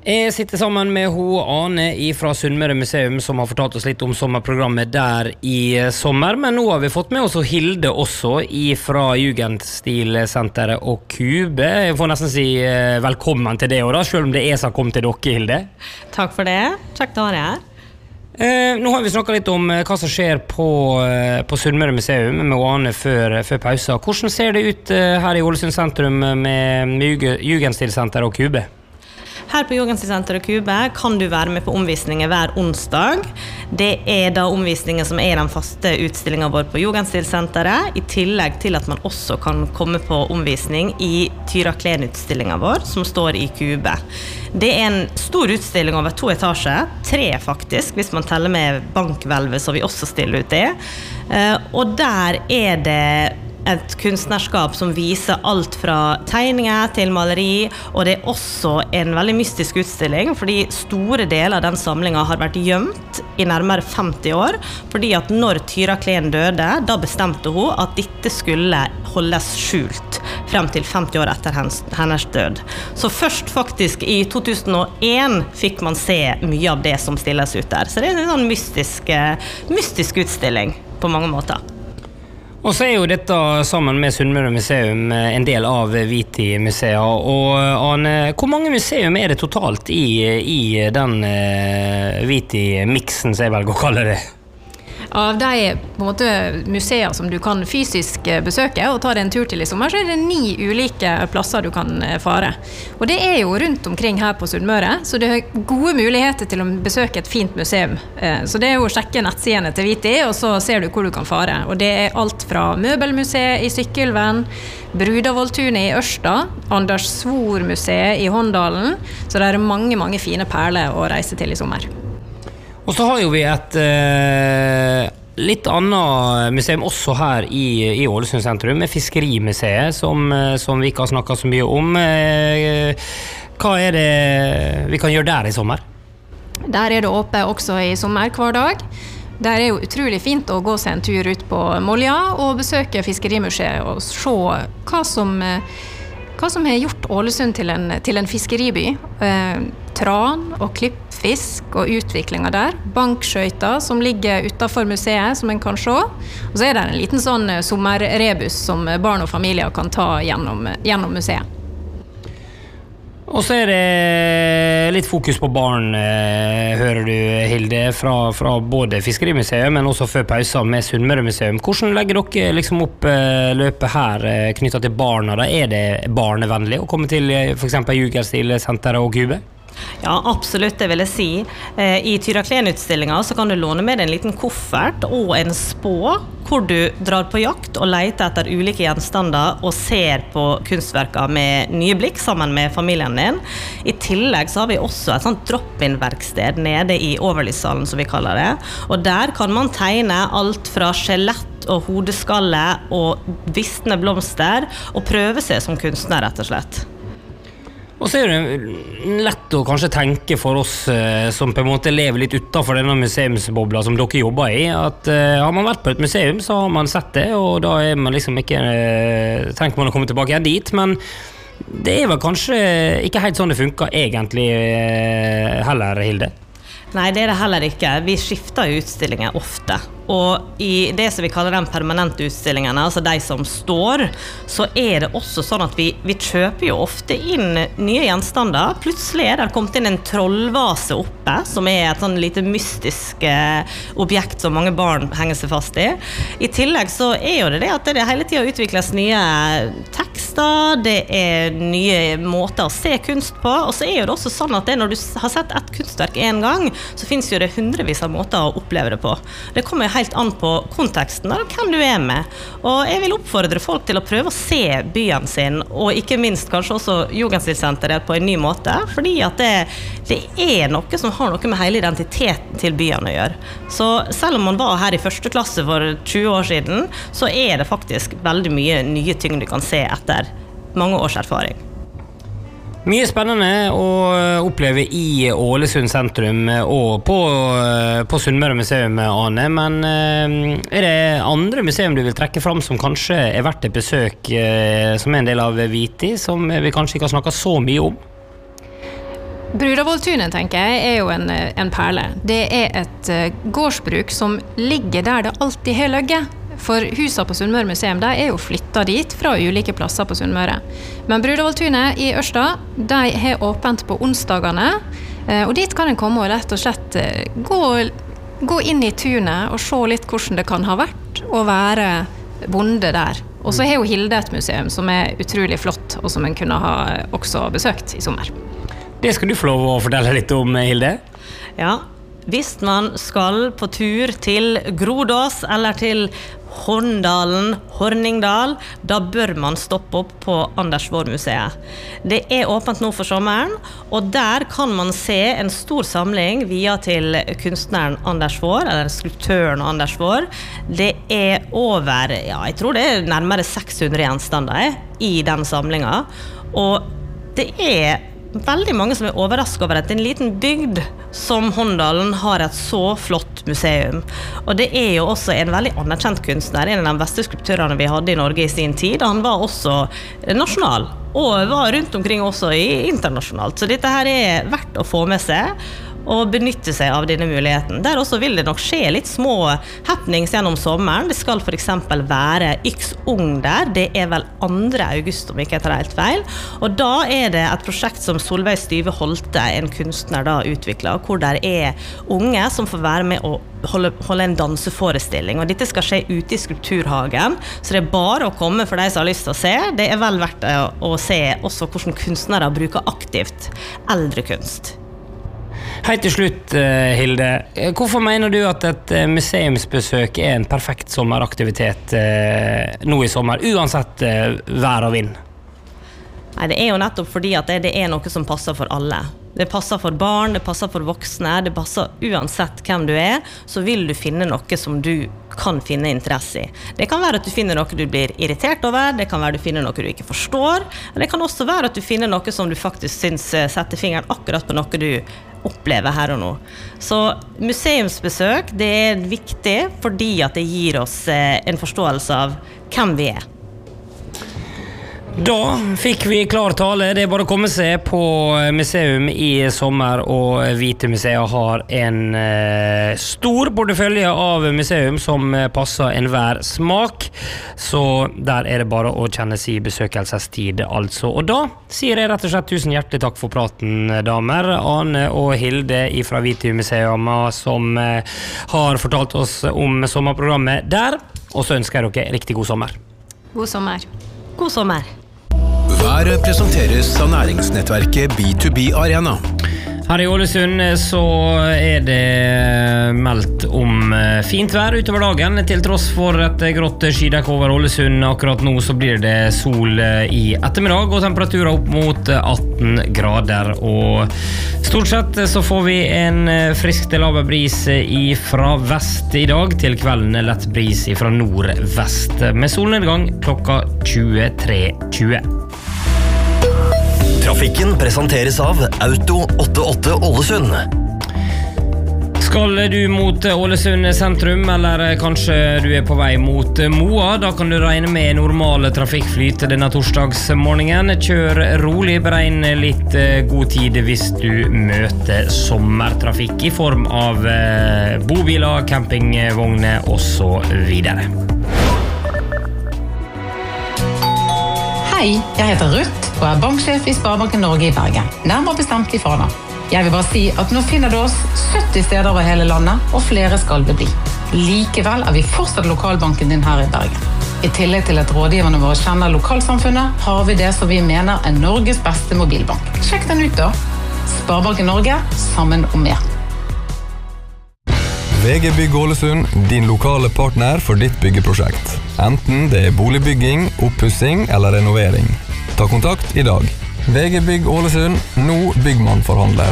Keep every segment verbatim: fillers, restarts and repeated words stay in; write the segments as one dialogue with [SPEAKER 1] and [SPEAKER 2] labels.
[SPEAKER 1] Jeg sitter sammen med ho Ane fra Sunnmøre museum, som har fortalt oss litt om sommerprogrammet der i sommer. Men nå har vi fått med oss Hilde også fra Jugendstilsenteret og Kube. Jeg får nesten si velkommen til det, og da, selv om det er som kom til dere, Hilde.
[SPEAKER 2] Takk for det. Kjekt å ha deg her.
[SPEAKER 1] Eh, nå har vi snakket litt om hva som skjer på, på Sunnmøre museum med Ane før, før pausa. Hvordan ser det ut her i Ålesund sentrum med, med Jugendstilsenteret og Kube?
[SPEAKER 2] Her på Jugendstilsenteret og Kube kan du være med på omvisninger hver onsdag. Det er da omvisninger som er den faste utstillingen vår på Jugendstilsenteret, i tillegg til at man også kan komme på omvisning i Tyra Klen-utstillingen vår, som står i Kube. Det er en stor utstilling over to etasjer, tre faktisk, hvis man teller med bankhvelvet, så vi også stiller ut det. Og der er det et kunstnerskap som viser alt fra tegninger til maleri, og det er også en veldig mystisk utstilling, fordi store deler av den samlingen har vært gjemt i nærmere femti år, fordi at når Tyra Klen døde, da bestemte hun at dette skulle holdes skjult frem til femti år etter hennes, hennes død. Så først faktisk i to tusen og en fikk man se mye av det som stilles ut der. Så det er en sånn mystisk, mystisk utstilling på mange måter.
[SPEAKER 1] Og så er jo dette sammen med Sunnmøre museum en del av Viti-museet. Og Ane, hvor mange museum er det totalt i, i den uh, Viti-mixen, som jeg velger å kalle det?
[SPEAKER 3] Av de på en måte, museer som du kan fysisk besøke og ta deg en tur til i sommer, så er det ni ulike plasser du kan fare. Og det er jo rundt omkring her på Sunnmøre, så det er gode muligheter til å besøke et fint museum. Så det er jo å sjekke nettsidene til Viti, og så ser du hvor du kan fare. Og det er alt fra Møbelmuseet i Sykkylven, Brudavolltunet i Ørsta, Anders Svor museet i Håndalen, så det er mange, mange fine perler å reise til i sommer.
[SPEAKER 1] Og så har jo vi et eh, litt annet museum også her i, i Ålesund sentrum, med Fiskerimuseet, som, som vi ikke har snakket så mye om. Eh, hva er det vi kan gjøre der i sommer?
[SPEAKER 3] Der er det åpent også i sommer hver dag. Der er jo utrolig fint å gå seg en tur ut på Molja og besøke Fiskerimuseet og se hva som, hva som har gjort Ålesund til en, til en fiskeriby. Eh, tran og klippfisk og utviklinga der. Bankskøyter som ligger utenfor museet, som en kan se. Og så er det en liten sånn sommerrebus som barn og familier kan ta gjennom, gjennom museet.
[SPEAKER 1] Og så er det litt fokus på barn, eh, hører du, Hilde, fra, fra både Fiskerimuseet, men også før pausa med Sunnmøre museum. Hvordan legger dere liksom opp eh, løpet her eh, knyttet til barna? Da er det barnevennlig å komme til eh, for eksempel Jugendstilsenteret og Kube?
[SPEAKER 2] Ja, absolutt, det vil jeg si. I Tyra Klen-utstillingen så kan du låne med deg en liten koffert og en spå, hvor du drar på jakt og leter etter ulike gjenstander og ser på kunstverker med nye blikk sammen med familien din. I tillegg så har vi også et sånt drop-in-verksted nede i Overlyssalen, som vi kaller det. Og der kan man tegne alt fra skjelett og hodeskalle og visne blomster, og prøve seg som kunstner, rett og slett.
[SPEAKER 1] Og så er det lett å kanskje tenke for oss eh, som på en måte lever litt utenfor denne museumsbobla som dere jobber i, at eh, har man vært på et museum, så har man sett det, og da er man liksom ikke eh, tenker man å komme tilbake igjen dit, men det er vel kanskje ikke helt sånn det funker egentlig eh, heller, Hilde?
[SPEAKER 2] Nei, det er det heller ikke. Vi skifter utstillinger ofte. Og i det som vi kaller den permanente utstillingen, altså de som står, så er det også sånn at vi, vi kjøper jo ofte inn nye gjenstander. Plutselig er det kommet inn en trollvase oppe, som er et sånn lite mystisk eh, objekt som mange barn henger seg fast i. I tillegg så er jo det det at det hele tiden utvikles nye tekster, det er nye måter å se kunst på, og så er jo det også sånn at det, når du har sett et kunstverk en gang, så finnes jo det hundrevis av måter å oppleve det på. Det kommer jo helt an på konteksten og hvem du er med. Og jeg vil oppfordre folk til å prøve å se byen sin, og ikke minst kanskje også Jugendstilsenteret på en ny måte, fordi at det, det er noe som har noe med hele identiteten til byen å gjøre. Så selv om man var her i første klasse for tjue år siden, så er det faktisk veldig mye nye ting du kan se etter mange års erfaring.
[SPEAKER 1] Mye spennende å oppleve i Ålesund sentrum og på, på Sunnmøre museum, Ane, men er det andre museum du vil trekke fram som kanskje er verdt et besøk, som er en del av Viti, som vi kanskje ikke har snakket så mye om?
[SPEAKER 3] Brudavolltunet, tenker jeg, er jo en, en perle. Det er et uh, gårdsbruk som ligger der det alltid har løgget. For huset på Sunnmøre museum, de er jo flyttet dit fra ulike plasser på Sunnmøre. Men Brudavolltunet i Ørsta, de har åpent på onsdagene, uh, og dit kan en komme og rett og slett uh, gå, gå inn i tunet og se litt hvordan det kan ha vært å være bonde der. Og så har jo Hilde et museum som er utrolig flott, og som en kunne ha også besøkt i sommer.
[SPEAKER 1] Det skal du få lov å fortelle litt om, Hilde.
[SPEAKER 2] Ja, hvis man skal på tur til Grodås eller til Horndalen, Horningdal, da bør man stoppe opp på Andersvår-museet. Det er åpent nå for sommeren, og der kan man se en stor samling via til kunstneren Andersvår, eller skulptøren Andersvår. Det er over, ja, jeg tror det er nærmere seks hundre gjenstander i den samlingen, og det er veldig mange som er overrasket over at en liten bygd som Horndalen har et så flott museum. Og det er jo også en veldig anerkjent kunstner, en av de beste skulptørene vi hadde i Norge i sin tid. Han var også nasjonal, og var rundt omkring også i internasjonalt. Så dette her er verdt å få med seg, og benytte seg av denne muligheten. Der også vil det nok skje litt små happenings gjennom sommeren. Det skal for eksempel være Yks Ung der. Det er vel andre august, om ikke jeg tar helt feil. Og da er det et prosjekt som Solveig Styve Holte, en kunstner, da utviklet, hvor der er unge som får være med å holde, holde en danseforestilling. Og dette skal skje ute i Skulpturhagen, så det er bare å komme for de som har lyst til å se. Det er vel verdt å, å se også hvordan kunstnere bruker aktivt eldre kunst.
[SPEAKER 1] Hei til slutt, Hilde. Hvorfor mener du at et museumsbesøk er en perfekt sommeraktivitet nå i sommer, uansett vær og vind?
[SPEAKER 2] Nei, det er jo nettopp fordi at det, det er noe som passer for alle. Det passer for barn, det passer for voksne, det passer uansett hvem du er, så vil du finne noe som du kan finne interesse i. Det kan være at du finner noe du blir irritert over, det kan være at du finner noe du ikke forstår, og det kan også være at du finner noe som du faktisk synes setter fingeren akkurat på noe du opplever her og nå. Så museumsbesøk, det er viktig fordi at det gir oss en forståelse av hvem vi er.
[SPEAKER 1] Da fikk vi klar tale. Det er bare å komme seg på museum i sommer, og Hvite Museet har en eh, stor portefølje av museum som passer enhver smak, så der er det bare å kjenne sin besøkelsestid altså. Og da sier jeg rett og slett tusen hjertelig takk for praten, damer. Ane og Hilde fra Hvite Museum som eh, har fortalt oss om sommerprogrammet der, og så ønsker jeg dere riktig god sommer.
[SPEAKER 3] God sommer.
[SPEAKER 2] God sommer.
[SPEAKER 4] Været presenteres av næringsnettverket B to B Arena.
[SPEAKER 1] Her i Ålesund så er det meldt om fint vær utover dagen, til tross for et grått skydekk over Ålesund. Akkurat nå så blir det sol i ettermiddag, og temperaturer opp mot atten grader. Og stort sett så får vi en frisk til laber bris fra vest i dag, til kvelden lett bris fra nordvest, med solnedgang klokka tjuetre tjue.
[SPEAKER 5] Trafikken presenteres av Auto åttiåtte Ålesund.
[SPEAKER 1] Skal du mot Ålesund sentrum, eller kanskje du er på vei mot Moa, da kan du regne med normale trafikkflyt denne torsdagsmorgenen. Kjør rolig, beregn litt god tid hvis du møter sommertrafikk i form av bobiler, campingvogner og så videre.
[SPEAKER 6] Hei, jeg heter Ruth og er banksjef i Sparebanken Norge i Bergen, nærmere bestemt i Fana. Jeg vil bare si at nå finner du oss sytti steder over hele landet, og flere skal det bli. Likevel er vi fortsatt lokalbanken din her i Bergen. I tillegg til at rådgiverne våre kjenner lokalsamfunnet, har vi det som vi mener er Norges beste mobilbank. Sjekk den ut da. Sparebanken Norge, sammen om mer.
[SPEAKER 7] V G Bygg Ålesund, din lokale partner for ditt byggeprosjekt. Enten det er boligbygging, oppussing eller renovering. Ta kontakt i dag. V G Bygg Ålesund, nå byggmannforhandler.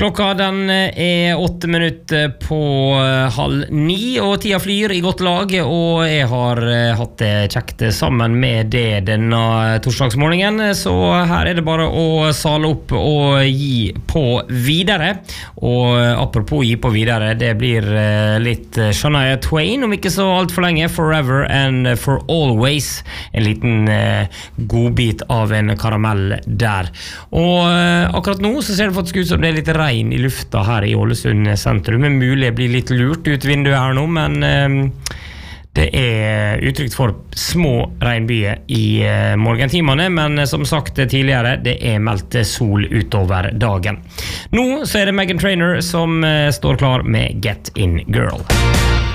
[SPEAKER 1] Klokka den er åtte minutter på halv ni, og tida flyr i godt lag, og jeg har hatt det kjekt sammen med det denne torsdagsmorgenen, så her er det bare å sale opp og gi på videre. Og apropos gi på videre, det blir litt Shania Twain, om ikke så alt for lenge, Forever and For Always, en liten godbit av en karamell der. Og akkurat nå så ser det faktisk ut som det er litt regn i lufta her i Ålesund sentrum. Det er mulig jeg blir litt lurt ut vinduet her nå, men eh, det er uttrykt for små regnbyer i eh, morgentimene, men eh, som sagt tidligere, det er meldt sol utover dagen. Nå så er det Meghan Trainor som eh, står klar med Get In Girl.